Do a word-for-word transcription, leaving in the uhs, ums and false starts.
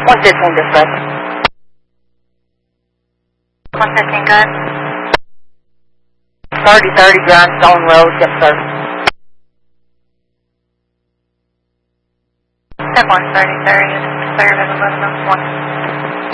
one fifteen dispatch. one fifteen, good. thirty thirty Grindstone Road, yes sir. Step one, thirty thirty, serve as eleven oh one.